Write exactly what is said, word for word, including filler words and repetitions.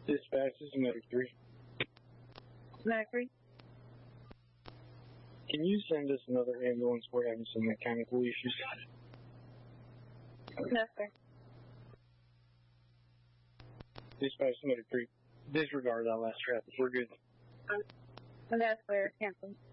Dispatch, this is Medic three. Medic three. Can you send us another ambulance? We're having some mechanical issues. No, sir. Dispatch, Medic three. Disregard that last traffic. We're good. And that's where cancel.